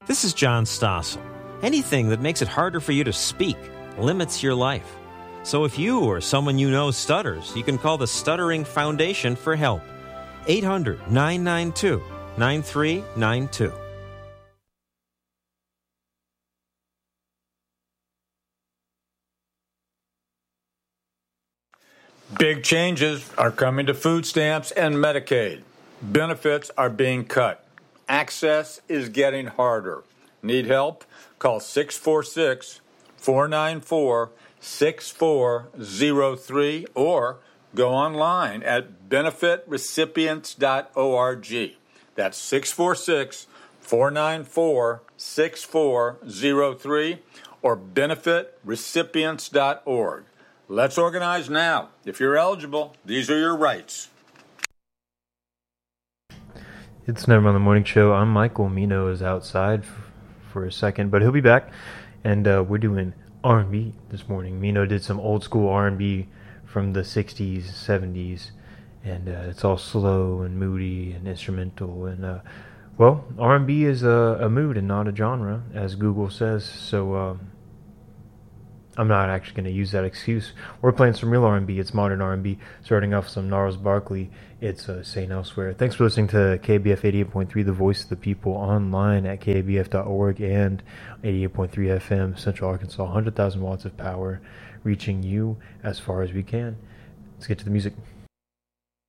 This is John Stossel. Anything that makes it harder for you to speak limits your life. So if you or someone you know stutters, you can call the Stuttering Foundation for help. 800-992-9392. Big changes are coming to food stamps and Medicaid. Benefits are being cut. Access is getting harder. Need help? Call 646-494-6403 or go online at benefitrecipients.org. That's 646-494-6403 or benefitrecipients.org. Let's organize now. If you're eligible, these are your rights. It's Never on the Morning Show. I'm Michael. Mino is outside for a second, but he'll be back. And we're doing R&B this morning. Mino did some old school R&B from the 60s, 70s, and it's all slow and moody and instrumental. And, well, R&B is a mood and not a genre, as Google says. So I'm not actually going to use that excuse. We're playing some real R&B. It's modern R&B. Starting off with some Gnarls Barkley. It's Saint Elsewhere. Thanks for listening to KBF 88.3, the voice of the people, online at KBF.org and 88.3 FM, Central Arkansas. 100,000 watts of power reaching you as far as we can. Let's get to the music.